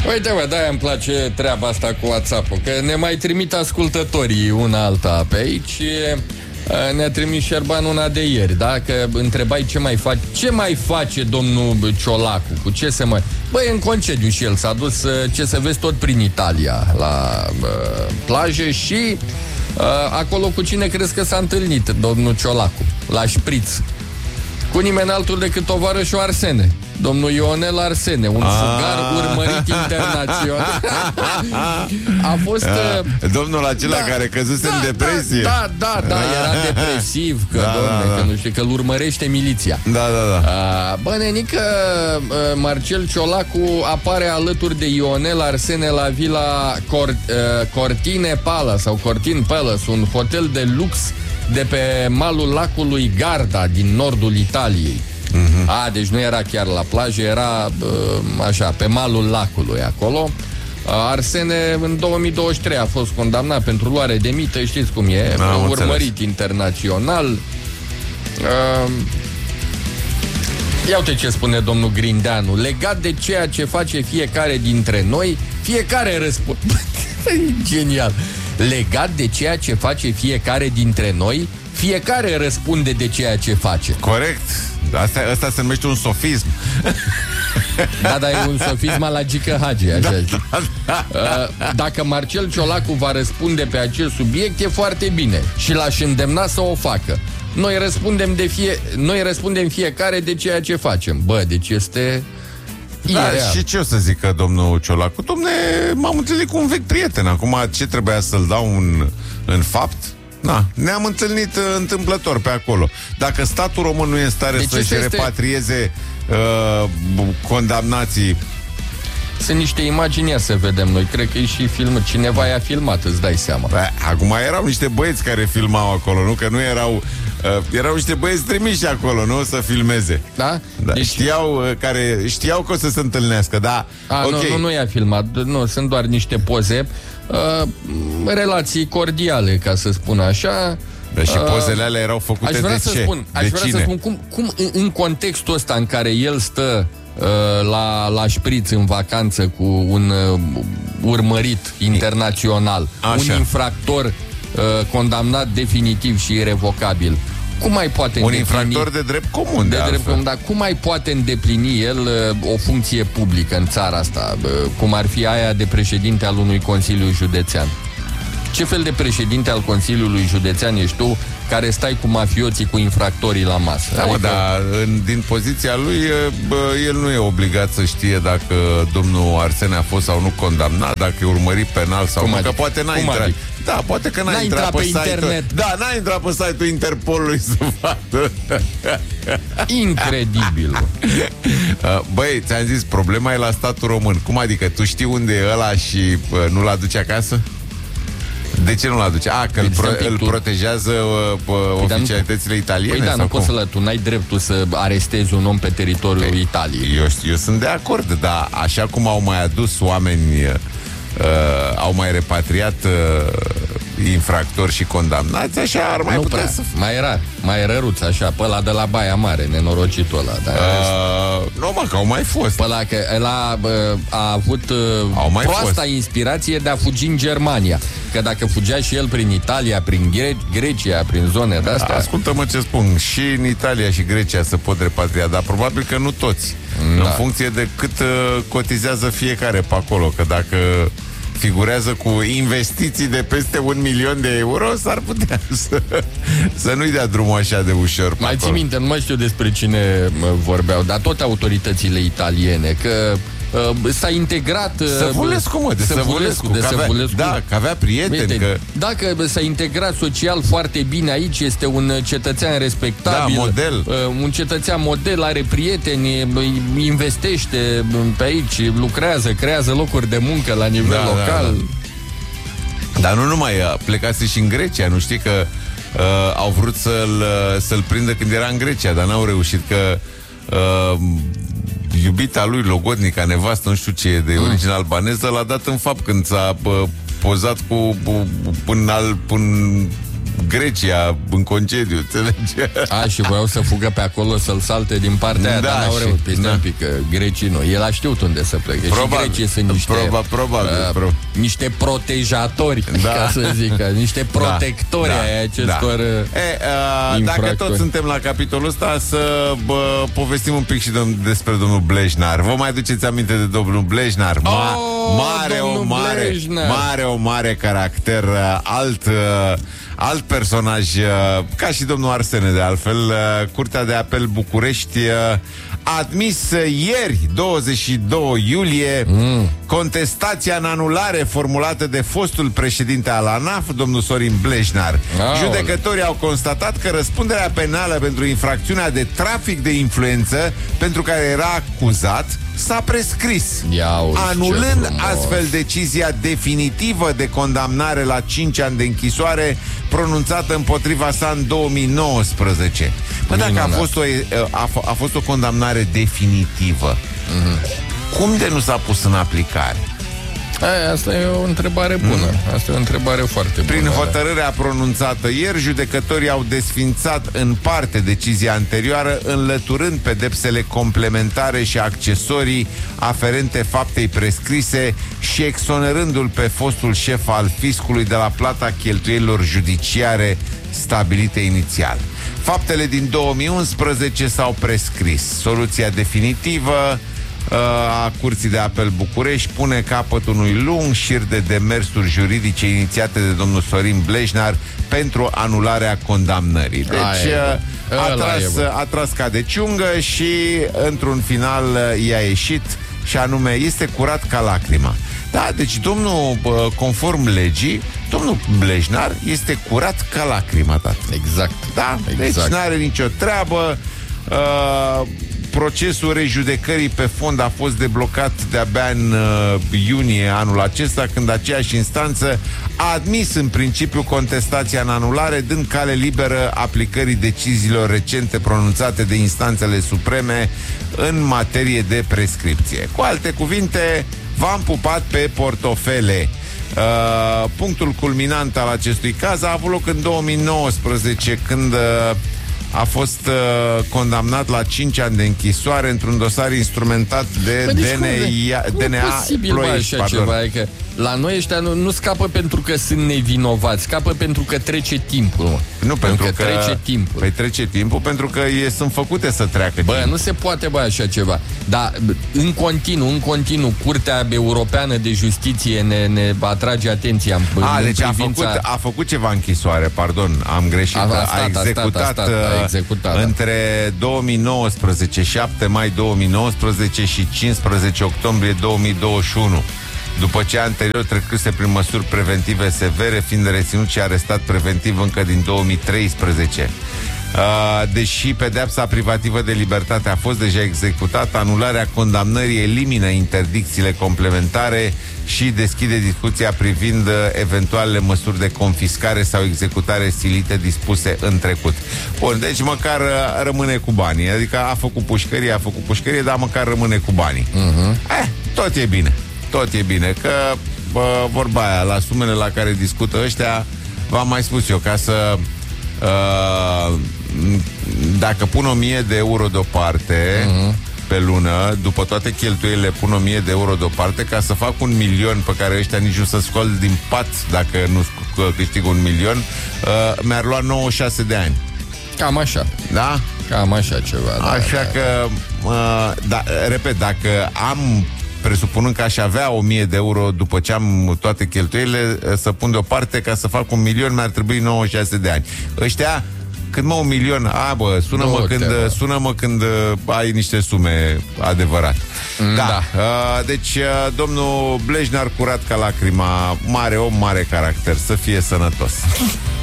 Uite, mă, de-aia îmi place treaba asta cu WhatsApp-ul, că ne mai trimit ascultătorii una alta pe aici. Ne-a trimis Șerban una de ieri, da? Că întrebai ce mai face domnul Ciolacu, cu ce se mai... Băi, în concediu și el s-a dus, ce să vezi, tot prin Italia, la plajă și acolo cu cine crezi că s-a întâlnit domnul Ciolacu? La șpriț. Cu nimeni altul decât tovarășul Arsene. Domnul Ionel Arsene, un fugar urmărit internațional. A fost... domnul acela care căzuse în depresie. Da, era depresiv, că nu știu, că îl urmărește miliția. Da. Bă, nenică, Marcel Ciolacu apare alături de Ionel Arsene la vila Cortine Palace sau Cortin Palace, un hotel de lux de pe malul lacului Garda din nordul Italiei. Deci nu era chiar la plajă, era așa, pe malul lacului acolo. Arsene în 2023 a fost condamnat pentru luare de mită, știți cum e, urmărit internațional. Ia uite ce spune domnul Grindeanu. Legat de ceea ce face fiecare dintre noi, fiecare răspunde. Genial. Legat de ceea ce face fiecare dintre noi, fiecare răspunde de ceea ce face. Corect. Asta se numește un sofism. Da, e un sofism la Gică Hagi, Dacă Marcel Ciolacu va răspunde pe acest subiect, e foarte bine și l-aș îndemna să o facă. Noi răspundem fiecare de ceea ce facem. Bă, deci este... și ce o să zică domnul Ciolacu? Dom'le, m-am întâlnit cu un vechi prieten. Acum ce trebuia să-l dau în fapt? Ne-am întâlnit întâmplător pe acolo. Dacă statul român nu e în stare să-și repatrieze condamnații... Sunt niște imagini, să vedem noi. Cred că e și film. Cineva i-a filmat, îți dai seama. Acum erau niște băieți care filmau acolo, nu? Că nu erau... erau niște băieți trimiși acolo, nu? Să filmeze. Da? Deci... Știau că o să se întâlnească, da. Okay. Nu i-a filmat. Nu, sunt doar niște poze. Relații cordiale, ca să spun așa. Și pozele alea erau făcute de ce? Aș vrea să spun cum în contextul ăsta în care el stă la șpriț în vacanță cu un urmărit internațional, un infractor condamnat definitiv și irrevocabil, cum mai poate un infractor de drept comun, dar cum mai poate îndeplini el o funcție publică în țara asta, cum ar fi aia de președinte al unui Consiliu Județean? Ce fel de președinte al Consiliului Județean ești tu, care stai cu mafioții, cu infractorii la masă? Dar din poziția lui, el nu e obligat să știe dacă domnul Arsene a fost sau nu condamnat, dacă e urmărit penal sau nu, că poate n-a intrat. Da, poate că n-a intrat pe internet. Da, n-a intrat pe site-ul Interpolului să vadă. Incredibil. Băi, ți-am zis, problema e la statul român. Cum adică? Tu știi unde e ăla și nu-l aduci acasă? De ce nu-l aduce? Că îl protejează oficialitățile italiene? Păi nu poți tu n-ai dreptul să arestezi un om pe teritoriul Italiei. Eu sunt de acord, dar așa cum au mai adus oameni, au mai repatriat infractori și condamnați, așa ar mai putea să... Mai răruț, așa, pe ăla de la Baia Mare, nenorocitul ăla. Nu, mă, că au mai fost. Pe ăla, că ăla a avut proasta inspirație de a fugi în Germania. Că dacă fugea și el prin Italia, prin Grecia, prin zone de-astea... Ascultă-mă ce spun, și în Italia și Grecia se pot repatria, dar probabil că nu toți. În funcție de cât cotizează fiecare pe acolo, că dacă figurează cu investiții de peste 1 milion de euro, s-ar putea să nu-i dea drumul așa de ușor. Mai ții minte, nu mai știu despre cine vorbeau, dar tot autoritățile italiene, că s-a integrat Săvulescu, da, că avea prieteni. Dacă s-a integrat social foarte bine aici, este un cetățean respectabil, model. Un cetățean model, are prieteni, investește pe aici, lucrează, creează locuri de muncă la nivel local. Dar nu numai, plecase și în Grecia, nu știi că au vrut să-l prindă când era în Grecia, dar n-au reușit, că iubita lui logodnica, nevastă, nu știu ce e, de origine albaneză, l-a dat în fapt când s-a pozat cu un Grecia în concediu, înțelegi? Și voiau să fugă pe acolo, să-l salte din partea aia, dar n-au reușit. Păi un pic, că grecii nu. El a știut unde să plece. Probabil, și grecii sunt niște... niște protejatori, ca să zic, niște protectori ai acestor dacă tot suntem la capitolul ăsta, să povestim un pic și despre domnul Blejnar. Vă mai aduceți aminte de domnul Blejnar? Mare caracter, alt personaj, ca și domnul Arsene, de altfel. Curtea de Apel București a admis ieri, 22 iulie, contestația în anulare formulată de fostul președinte al ANAF, domnul Sorin Blejnar. Judecătorii au constatat că răspunderea penală pentru infracțiunea de trafic de influență, pentru care era acuzat, s-a prescris, anulând astfel decizia definitivă de condamnare la 5 ani de închisoare pronunțată împotriva sa în 2019. Dacă a fost o condamnare definitivă, cum de nu s-a pus în aplicare? Asta e o întrebare bună. Asta e o întrebare foarte bună. Prin hotărârea pronunțată ieri, judecătorii au desfințat în parte decizia anterioară, înlăturând pedepsele complementare și accesorii aferente faptei prescrise și exonerându-l pe fostul șef al fiscului de la plata cheltuielilor judiciare stabilite inițial. Faptele din 2011 s-au prescris. Soluția definitivă a Curții de Apel București pune capăt unui lung șir de demersuri juridice inițiate de domnul Sorin Blejnar pentru anularea condamnării. Deci a tras ca de ciungă și într-un final i-a ieșit, și anume este curat ca lacrima. Da, deci domnul, conform legii, domnul Blejnar este curat ca lacrima, tată. Exact. Da? Deci n-are nicio treabă. Procesul rejudecării pe fond a fost deblocat de-abia în iunie anul acesta, când aceeași instanță a admis în principiu contestația în anulare, dând cale liberă aplicării deciziilor recente pronunțate de instanțele supreme în materie de prescripție. Cu alte cuvinte, v-am pupat pe portofele. Punctul culminant al acestui caz a avut loc în 2019, când a fost condamnat la 5 ani de închisoare într-un dosar instrumentat de DNA Ploiești. Adică la noi ăștia nu scapă pentru că sunt nevinovați, scapă pentru că trece timpul. Nu, pentru că trece timpul. Păi trece timpul pentru că sunt făcute să treacă timpul. Nu se poate, așa ceva. Dar în continuu, Curtea Europeană de Justiție ne atrage atenția deci a făcut ceva închisoare, pardon, am greșit. A executat între 2019, 7 mai 2019 și 15 octombrie 2021. După ce anterior trecuse prin măsuri preventive severe, fiind reținut și arestat preventiv încă din 2013. Deși pedeapsa privativă de libertate a fost deja executată, anularea condamnării elimină interdicțiile complementare și deschide discuția privind eventualele măsuri de confiscare sau executare silite dispuse în trecut. Bun, deci măcar rămâne cu banii. Adică a făcut pușcărie, dar măcar rămâne cu banii. Tot e bine. Tot e bine, că vorba aia, la sumele la care discută ăștia, v-am mai spus eu, ca să dacă pun 1000 de euro deoparte pe lună, după toate cheltuielile pun 1000 de euro deoparte, ca să fac 1 milion pe care ăștia nici nu să scol din pat dacă nu câștig 1 milion, mi-ar lua 96 de ani. Cam așa. Da? Cam așa ceva. Așa că repet, dacă am, presupunând că aș avea 1000 de euro după ce am toate cheltuielile, să pun deoparte ca să fac 1 milion, mi-ar trebui 96 de ani. Ăștia, când 1 milion, sună-mă când ai niște sume adevărate. Deci, domnul Blejnar curat ca lacrima, mare om, mare caracter, să fie sănătos.